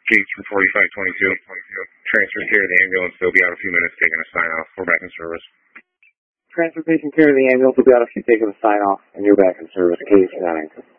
Gates from 4522. Transfer care to the ambulance. They'll be out a few minutes taking a sign off. We're back in service. Transportation care to the ambulance will be out if you're taking a sign off, and you're back in service. Case 9.